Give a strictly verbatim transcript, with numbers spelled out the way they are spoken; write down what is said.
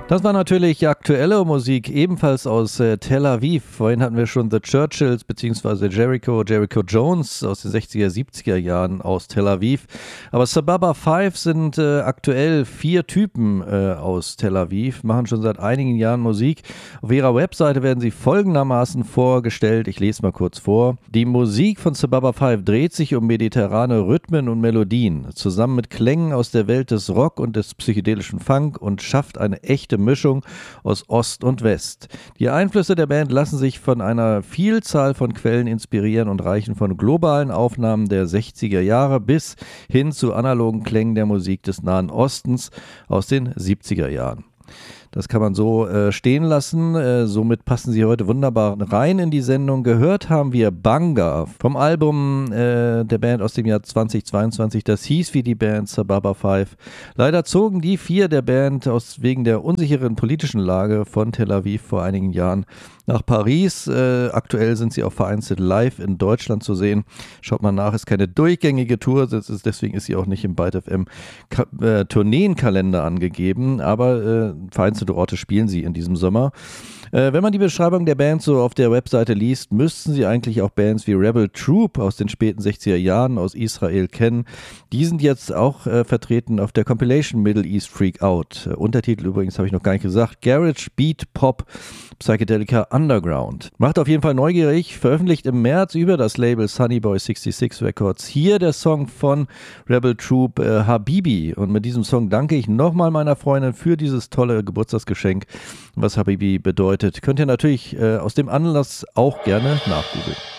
Das war natürlich aktuelle Musik, ebenfalls aus äh, Tel Aviv. Vorhin hatten wir schon The Churchills bzw. Jericho, Jericho Jones aus den sechziger, siebziger Jahren aus Tel Aviv. Aber Sababa Five sind äh, aktuell vier Typen äh, aus Tel Aviv, machen schon seit einigen Jahren Musik. Auf ihrer Webseite werden sie folgendermaßen vorgestellt. Ich lese mal kurz vor. Die Musik von Sababa Five dreht sich um mediterrane Rhythmen und Melodien, zusammen mit Klängen aus der Welt des Rock und des psychedelischen Funk und schafft eine echte Mischung aus Ost und West. Die Einflüsse der Band lassen sich von einer Vielzahl von Quellen inspirieren und reichen von globalen Aufnahmen der sechziger Jahre bis hin zu analogen Klängen der Musik des Nahen Ostens aus den siebziger Jahren. Das kann man so äh, stehen lassen. Äh, somit passen sie heute wunderbar rein in die Sendung. Gehört haben wir Banga vom Album äh, der Band aus dem Jahr zweitausendzweiundzwanzig. Das hieß wie die Band Sababa Five. Leider zogen die vier der Band aus wegen der unsicheren politischen Lage von Tel Aviv vor einigen Jahren nach Paris. Äh, aktuell sind sie auch vereinzelt live in Deutschland zu sehen. Schaut mal nach, ist keine durchgängige Tour, ist, deswegen ist sie auch nicht im Byte F M Ka- äh, Tourneenkalender angegeben, aber äh, vereinzelte Orte spielen sie in diesem Sommer. Äh, wenn man die Beschreibung der Band so auf der Webseite liest, müssten sie eigentlich auch Bands wie Rebel Troop aus den späten sechziger Jahren aus Israel kennen. Die sind jetzt auch äh, vertreten auf der Compilation Middle East Freak Out. Äh, Untertitel übrigens habe ich noch gar nicht gesagt. Garage, Beat, Pop, Psychedelica Underground. Macht auf jeden Fall neugierig, veröffentlicht im März über das Label Sunnyboy sechsundsechzig Records. Hier der Song von Rebel Troop, äh, Habibi. Und mit diesem Song danke ich nochmal meiner Freundin für dieses tolle Geburtstagsgeschenk, was Habibi bedeutet. Könnt ihr natürlich äh, aus dem Anlass auch gerne nachgoogeln.